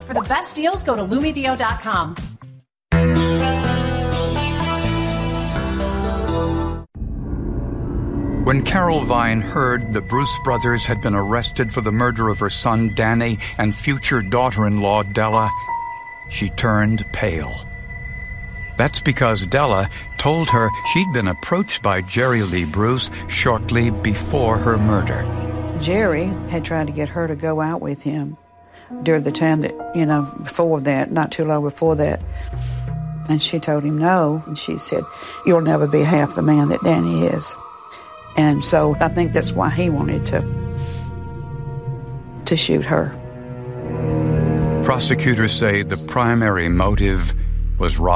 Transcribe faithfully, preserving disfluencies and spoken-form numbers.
For the best deals, go to Lumedio dot com. When Carol Vine heard the Bruce brothers had been arrested for the murder of her son Danny and future daughter-in-law Della, she turned pale. That's because Della told her she'd been approached by Jerry Lee Bruce shortly before her murder. Jerry had tried to get her to go out with him during the time that, you know, before that, not too long before that. And she told him no, and she said, "You'll never be half the man that Danny is." And so I think that's why he wanted to to shoot her. Prosecutors say the primary motive was robbery.